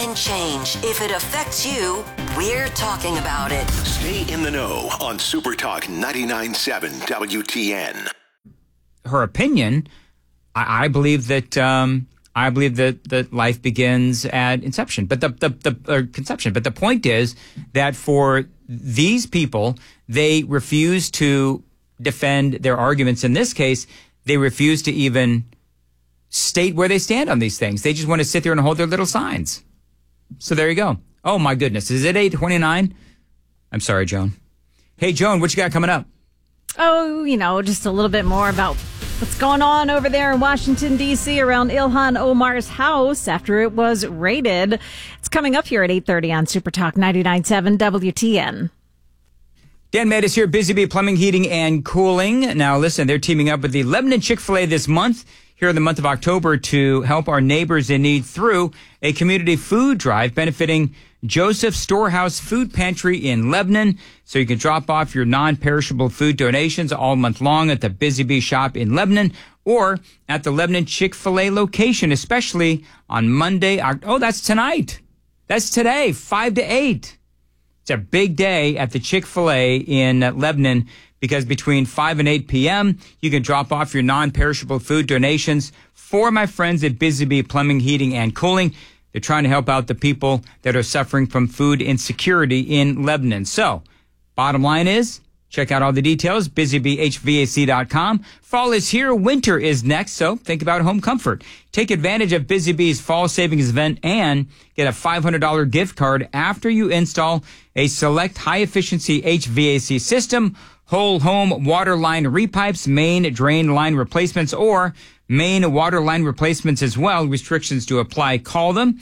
and change. If it affects you, we're talking about it. Stay in the know on Super Talk 99.7 WTN. Her opinion, I believe that that life begins at inception, but the conception. But the point is that for these people, they refuse to defend their arguments. In this case, they refuse to even state where they stand on these things. They just want to sit there and hold their little signs. So there you go. Oh, my goodness. Is it 8:29? I'm sorry, Joan. Hey, Joan, what you got coming up? Oh, just a little bit more about what's going on over there in Washington, D.C. around Ilhan Omar's house after it was raided. It's coming up here at 8:30 on Super Talk 99.7 WTN. Dan Mattis here, Busy Bee Plumbing, Heating, and Cooling. Now, listen, they're teaming up with the Lebanon Chick-fil-A this month, here in the month of October, to help our neighbors in need through a community food drive benefiting Joseph Storehouse Food Pantry in Lebanon. So you can drop off your non-perishable food donations all month long at the Busy Bee shop in Lebanon or at the Lebanon Chick-fil-A location, especially on Monday. Oh, that's tonight. That's today, 5 to 8. It's a big day at the Chick-fil-A in Lebanon because between 5 and 8 p.m., you can drop off your non-perishable food donations for my friends at Busy Bee Plumbing, Heating, and Cooling. They're trying to help out the people that are suffering from food insecurity in Lebanon. So, bottom line is, check out all the details, busybeehvac.com. Fall is here, winter is next, so think about home comfort. Take advantage of Busy Bee's fall savings event and get a $500 gift card after you install a select high-efficiency HVAC system, whole home water line repipes, main drain line replacements, or main water line replacements as well. Restrictions to apply. Call them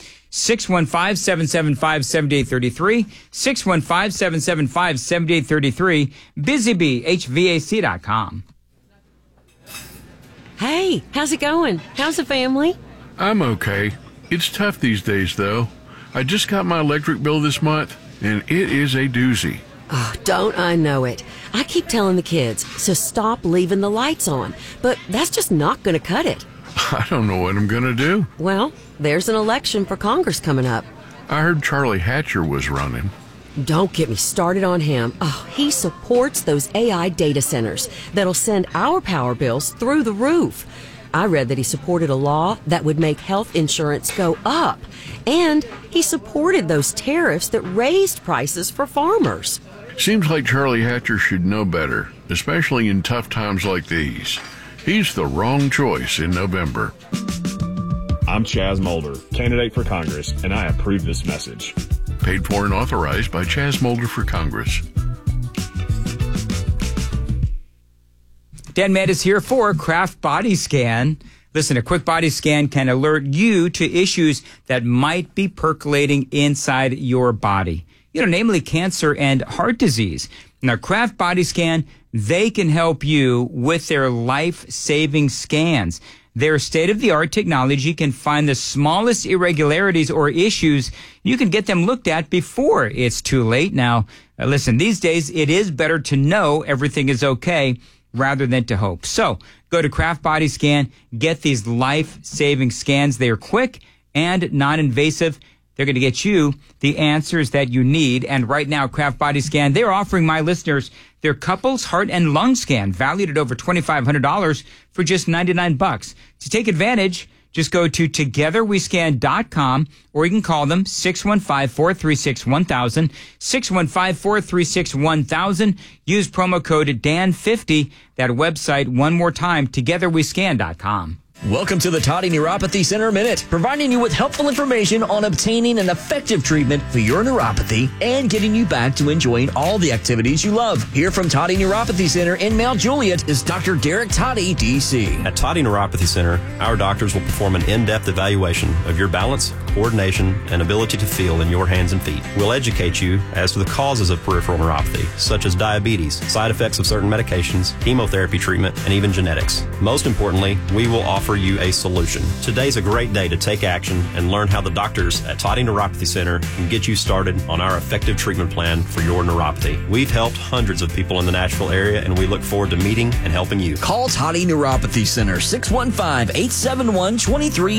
615-775-7833, 615-775-7833, busybeehvac.com. Hey, how's it going? How's the family? I'm okay. It's tough these days, though. I just got my electric bill this month, and it is a doozy. Oh, don't I know it? I keep telling the kids, so stop leaving the lights on. But that's just not going to cut it. I don't know what I'm going to do. Well, there's an election for Congress coming up. I heard Charlie Hatcher was running. Don't get me started on him. Oh, he supports those AI data centers that'll send our power bills through the roof. I read that he supported a law that would make health insurance go up. And he supported those tariffs that raised prices for farmers. Seems like Charlie Hatcher should know better, especially in tough times like these. He's the wrong choice in November. I'm Chaz Mulder, candidate for Congress, and I approve this message. Paid for and authorized by Chaz Mulder for Congress. Dan Mattis here for Kraft Body Scan. Listen, a quick body scan can alert you to issues that might be percolating inside your body. Namely cancer and heart disease. Now, Kraft Body Scan, they can help you with their life-saving scans. Their state-of-the-art technology can find the smallest irregularities or issues. You can get them looked at before it's too late. Now, listen, these days, it is better to know everything is okay rather than to hope. So, go to Kraft Body Scan, get these life-saving scans. They are quick and non-invasive. They're going to get you the answers that you need. And right now, Kraft Body Scan, they're offering my listeners their couples heart and lung scan, valued at over $2,500 for just $99. To take advantage, just go to togetherwescan.com, or you can call them 615-436-1000, 615-436-1000. Use promo code DAN50. That website, one more time, togetherwescan.com. Welcome to the Toddy Neuropathy Center Minute, providing you with helpful information on obtaining an effective treatment for your neuropathy and getting you back to enjoying all the activities you love. Here from Toddy Neuropathy Center in Mount Juliet is Dr. Derek Toddy, D.C. At Toddy Neuropathy Center, our doctors will perform an in-depth evaluation of your balance, coordination, and ability to feel in your hands and feet. We'll educate you as to the causes of peripheral neuropathy, such as diabetes, side effects of certain medications, chemotherapy treatment, and even genetics. Most importantly, we will offer you a solution. Today's a great day to take action and learn how the doctors at Toddy Neuropathy Center can get you started on our effective treatment plan for your neuropathy. We've helped hundreds of people in the Nashville area, and we look forward to meeting and helping you. Call Toddy Neuropathy Center, 615-871-23